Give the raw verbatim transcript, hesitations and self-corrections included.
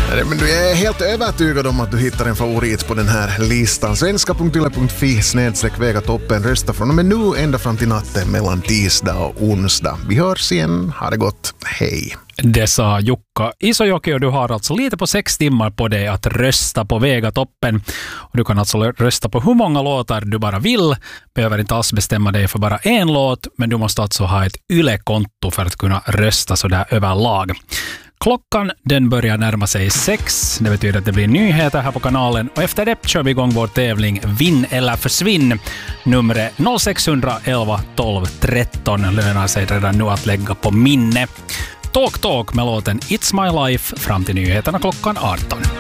Men du är helt övertygad om att du hittar en favorit på den här listan. svenska punkt yle punkt fi snedstreck Vegatoppen. Rösta från och med nu ända fram till natten mellan tisdag och onsdag. Vi hörs igen. Ha det gott. Hej. Det sa Jukka Isojoki, och du har alltså lite på sex timmar på dig att rösta på Vegatoppen. Och du kan alltså rösta på hur många låtar du bara vill. Behöver inte alls bestämma dig för bara en låt, men du måste alltså ha ett Yle-konto för att kunna rösta så där överlag. Klockan den börjar närma sig sex. Det betyder att det blir nyheter här på kanalen. Och efter det kör vi igång vår tävling Vinn eller försvinn. Numret noll sex ett ett ett tolv tretton lönar sig redan nu att lägga på minne. Talk Talk med låten It's My Life fram till nyheterna klockan arton.